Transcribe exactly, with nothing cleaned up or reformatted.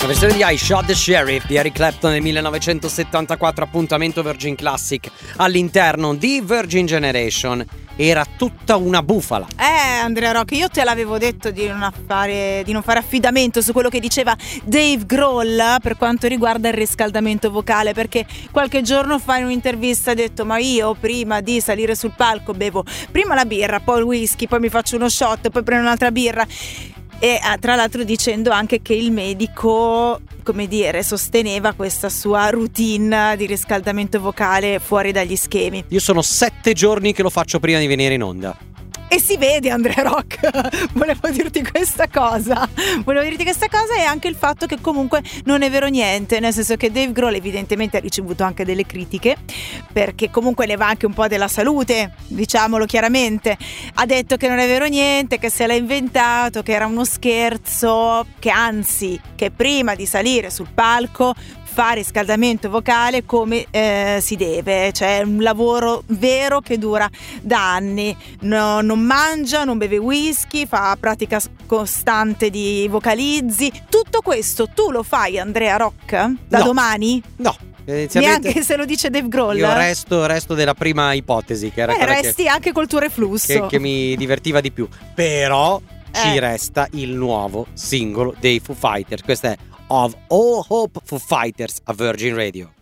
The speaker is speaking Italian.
La versione di I Shot the Sheriff di Eric Clapton nel millenovecentosettantaquato, appuntamento Virgin Classic all'interno di Virgin Generation. Era tutta una bufala. Eh Andrea Rock, io te l'avevo detto di non fare, di non fare affidamento su quello che diceva Dave Grohl per quanto riguarda il riscaldamento vocale, perché qualche giorno fa in un'intervista ha detto: ma io prima di salire sul palco bevo prima la birra, poi il whisky, poi mi faccio uno shot, poi prendo un'altra birra. E tra l'altro dicendo anche che il medico, come dire, sosteneva questa sua routine di riscaldamento vocale fuori dagli schemi. Io sono sette giorni che lo faccio prima di venire in onda. E si vede, Andrea Rock. Volevo dirti questa cosa Volevo dirti questa cosa e anche il fatto che comunque non è vero niente, nel senso che Dave Grohl evidentemente ha ricevuto anche delle critiche, perché comunque ne va anche un po' della salute, diciamolo chiaramente. Ha detto che non è vero niente, che se l'ha inventato, che era uno scherzo, che anzi, che prima di salire sul palco fa riscaldamento vocale come eh, si deve, cioè un lavoro vero che dura da anni. No, non mangia, non beve whisky, fa pratica costante di vocalizzi. Tutto questo tu lo fai, Andrea Rock, da no. domani? No. Neanche se lo dice Dave Grohl. Io resto, resto della prima ipotesi, che era eh, quella resti che, anche col tuo reflusso, che, che mi divertiva di più. Però eh. ci resta il nuovo singolo dei Foo Fighters. Questo è Of All Hope Foo Fighters a Virgin Radio.